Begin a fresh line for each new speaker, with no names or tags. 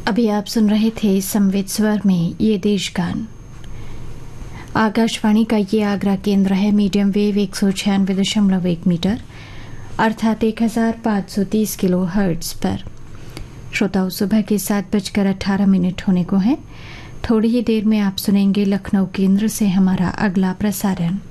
अभी आप सुन रहे थे संवेद स्वर में ये देशगान। आकाशवाणी का ये आगरा केंद्र है। मीडियम वेव 196.1 मीटर अर्थात 1530 किलो हर्ट्ज पर। श्रोताओं, सुबह के 7:18 होने को हैं। थोड़ी ही देर में आप सुनेंगे लखनऊ केंद्र से हमारा अगला प्रसारण।